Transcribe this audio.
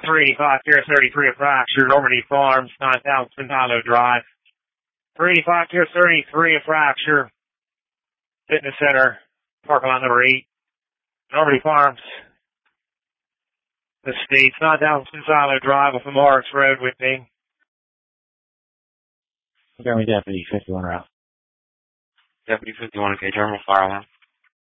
385 Tier 33 a fracture, Normandy Farms, 9000 Hollow Drive. 385 Tier 33 a fracture, Fitness Center, parking lot number 8, Normandy Farms. The States, 9000 Hollow Drive off of Morris Road with me. Jeremy Deputy 51 route. Deputy 51, okay, Terminal Fire Alarm.